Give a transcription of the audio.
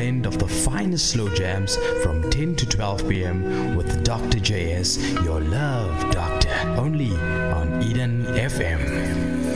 blend of the finest slow jams from 10 to 12 p.m. with Dr. JS, your love